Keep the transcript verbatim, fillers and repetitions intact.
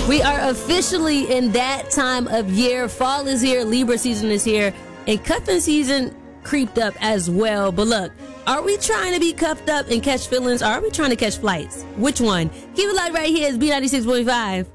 We are officially in that time of year. Fall is here, Libra season is here, and cuffing season creeped up as well. But look, are we trying to be cuffed up and catch feelings, or are we trying to catch flights? Which one? Keep it locked right here. It's B ninety-six point five.